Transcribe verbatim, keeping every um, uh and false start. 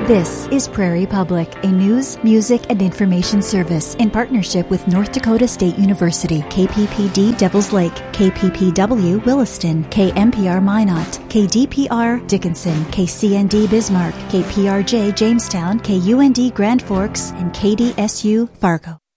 This is Prairie Public, a news, music, and information service in partnership with North Dakota State University, K P P D Devils Lake, K P P W Williston, K M P R Minot, K D P R Dickinson, K C N D Bismarck, K P R J Jamestown, K U N D Grand Forks, and K D S U Fargo.